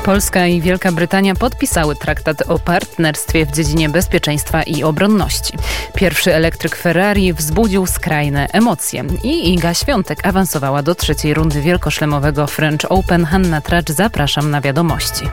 Polska i Wielka Brytania podpisały traktat o partnerstwie w dziedzinie bezpieczeństwa i obronności. Pierwszy elektryk Ferrari wzbudził skrajne emocje i Iga Świątek awansowała do trzeciej rundy wielkoszlemowego French Open. Hanna Tracz, zapraszam na wiadomości.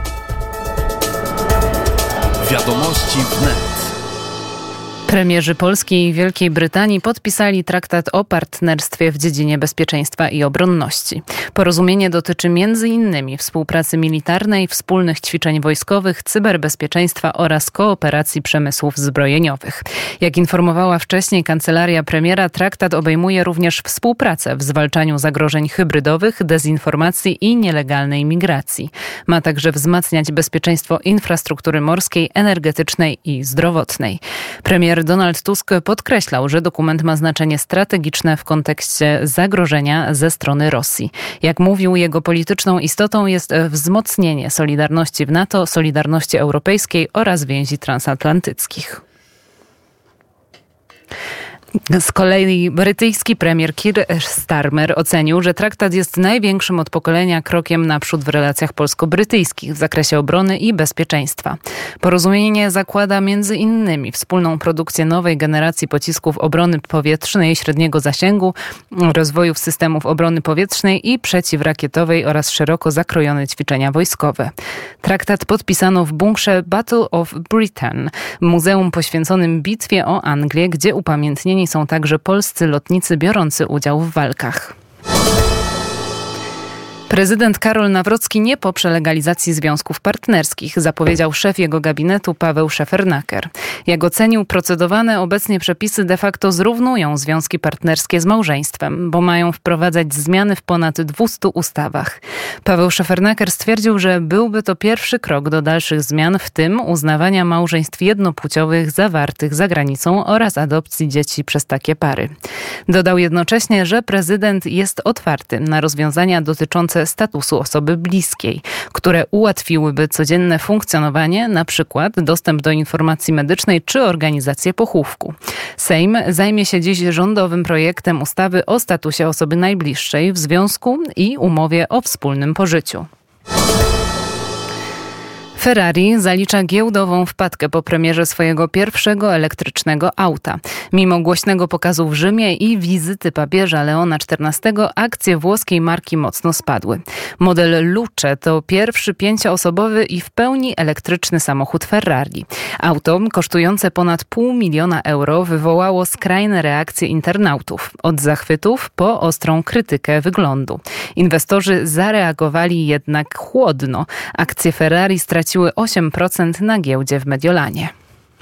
Wiadomości wnet. Premierzy Polski i Wielkiej Brytanii podpisali traktat o partnerstwie w dziedzinie bezpieczeństwa i obronności. Porozumienie dotyczy m.in. współpracy militarnej, wspólnych ćwiczeń wojskowych, cyberbezpieczeństwa oraz kooperacji przemysłów zbrojeniowych. Jak informowała wcześniej kancelaria premiera, traktat obejmuje również współpracę w zwalczaniu zagrożeń hybrydowych, dezinformacji i nielegalnej migracji. Ma także wzmacniać bezpieczeństwo infrastruktury morskiej, energetycznej i zdrowotnej. Premier Donald Tusk podkreślał, że dokument ma znaczenie strategiczne w kontekście zagrożenia ze strony Rosji. Jak mówił, jego polityczną istotą jest wzmocnienie solidarności w NATO, solidarności europejskiej oraz więzi transatlantyckich. Z kolei brytyjski premier Keir Starmer ocenił, że traktat jest największym od pokolenia krokiem naprzód w relacjach polsko-brytyjskich w zakresie obrony i bezpieczeństwa. Porozumienie zakłada m.in. wspólną produkcję nowej generacji pocisków obrony powietrznej średniego zasięgu, rozwoju systemów obrony powietrznej i przeciwrakietowej oraz szeroko zakrojone ćwiczenia wojskowe. Traktat podpisano w bunkrze Battle of Britain, muzeum poświęconym bitwie o Anglię, gdzie upamiętnieni są także polscy lotnicy biorący udział w walkach. Prezydent Karol Nawrocki nie poprze legalizacji związków partnerskich, zapowiedział szef jego gabinetu Paweł Szefernaker. Jak ocenił, procedowane obecnie przepisy de facto zrównują związki partnerskie z małżeństwem, bo mają wprowadzać zmiany w ponad 200 ustawach. Paweł Szefernaker stwierdził, że byłby to pierwszy krok do dalszych zmian, w tym uznawania małżeństw jednopłciowych zawartych za granicą oraz adopcji dzieci przez takie pary. Dodał jednocześnie, że prezydent jest otwarty na rozwiązania dotyczące statusu osoby bliskiej, które ułatwiłyby codzienne funkcjonowanie, na przykład dostęp do informacji medycznej czy organizację pochówku. Sejm zajmie się dziś rządowym projektem ustawy o statusie osoby najbliższej w związku i umowie o wspólnym pożyciu. Ferrari zalicza giełdową wpadkę po premierze swojego pierwszego elektrycznego auta. Mimo głośnego pokazu w Rzymie i wizyty papieża Leona XIV akcje włoskiej marki mocno spadły. Model Luce to pierwszy 5-osobowy i w pełni elektryczny samochód Ferrari. Auto kosztujące ponad €500 000 wywołało skrajne reakcje internautów. Od zachwytów po ostrą krytykę wyglądu. Inwestorzy zareagowali jednak chłodno. Akcje Ferrari straciły 8% na giełdzie w Mediolanie.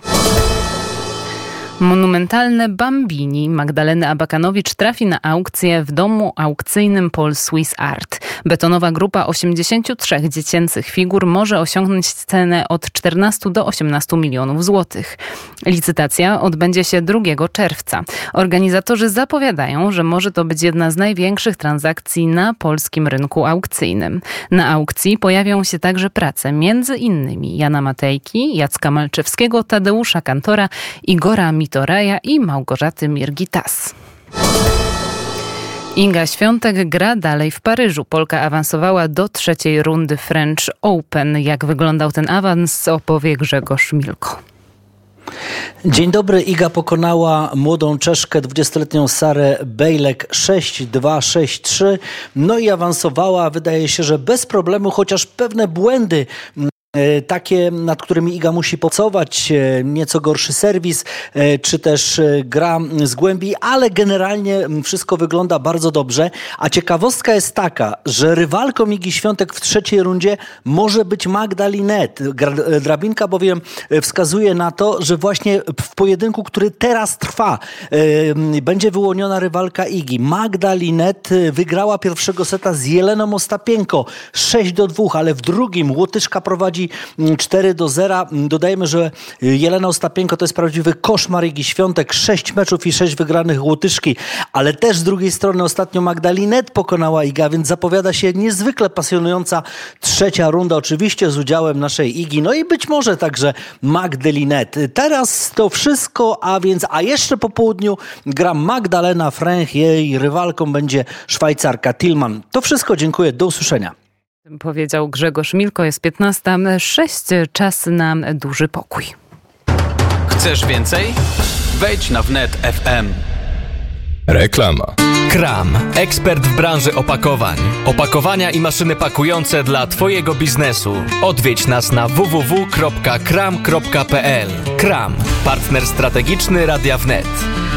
Monumentalne Bambini Magdaleny Abakanowicz trafi na aukcję w domu aukcyjnym Paul Swiss Art. Betonowa grupa 83 dziecięcych figur może osiągnąć cenę od 14 do 18 milionów złotych. Licytacja odbędzie się 2 czerwca. Organizatorzy zapowiadają, że może to być jedna z największych transakcji na polskim rynku aukcyjnym. Na aukcji pojawią się także prace m.in. Jana Matejki, Jacka Malczewskiego, Tadeusza Kantora, Igora Mitoraja i Małgorzaty Mirgitas. Iga Świątek gra dalej w Paryżu. Polka awansowała do trzeciej rundy French Open. Jak wyglądał ten awans, opowie Grzegorz Milko. Dzień dobry. Iga pokonała młodą Czeszkę, 20-letnią Sarę Bejlek 6-2, 6-3. No i awansowała, wydaje się, że bez problemu, chociaż pewne błędy takie, nad którymi Iga musi pracować, nieco gorszy serwis, czy też gra z głębi, ale generalnie wszystko wygląda bardzo dobrze. A ciekawostka jest taka, że rywalką Igi Świątek w trzeciej rundzie może być Magda Linette. Drabinka bowiem wskazuje na to, że właśnie w pojedynku, który teraz trwa, będzie wyłoniona rywalka Igi. Magda Linette wygrała pierwszego seta z Jeleną Ostapienko 6-2, ale w drugim Łotyszka prowadzi 4-0. Dodajmy, że Jelena Ostapienko to jest prawdziwy koszmar Igi Świątek. 6 meczów i 6 wygranych Łotyszki. Ale też z drugiej strony ostatnio Magda Linette pokonała Iga, więc zapowiada się niezwykle pasjonująca trzecia runda. Oczywiście z udziałem naszej Igi. No i być może także Magdy Linette. Teraz to wszystko, a jeszcze po południu gra Magdalena Fręch. Jej rywalką będzie Szwajcarka Tillmann. To wszystko. Dziękuję. Do usłyszenia. Powiedział Grzegorz Milko, jest 15:06, czas na duży pokój. Chcesz więcej? Wejdź na wnet FM. Reklama. Kram, ekspert w branży opakowań. Opakowania i maszyny pakujące dla Twojego biznesu. Odwiedź nas na www.kram.pl. Kram, partner strategiczny Radia Wnet.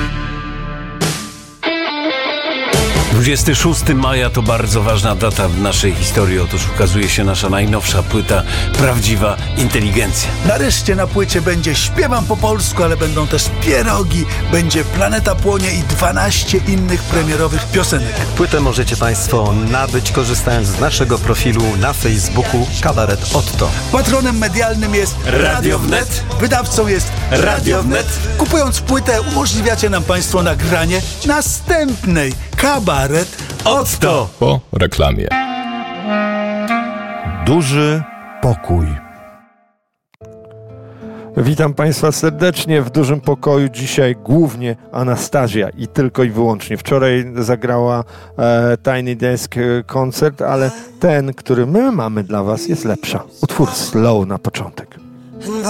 26 maja to bardzo ważna data w naszej historii. Otóż ukazuje się nasza najnowsza płyta Prawdziwa Inteligencja. Nareszcie na płycie będzie Śpiewam po polsku, ale będą też pierogi, będzie Planeta Płonie i 12 innych premierowych piosenek. Płytę możecie Państwo nabyć korzystając z naszego profilu na Facebooku Kabaret Otto. Patronem medialnym jest Radio Wnet. Wydawcą jest Radio Wnet. Kupując płytę umożliwiacie nam Państwo nagranie następnej Kabaret Otto. Po reklamie. Duży pokój. Witam Państwa serdecznie w Dużym Pokoju. Dzisiaj głównie Anastazja i tylko i wyłącznie. Wczoraj zagrała Tiny Desk koncert, ale ten, który my mamy dla Was, jest lepsza. Utwór Slow na początek.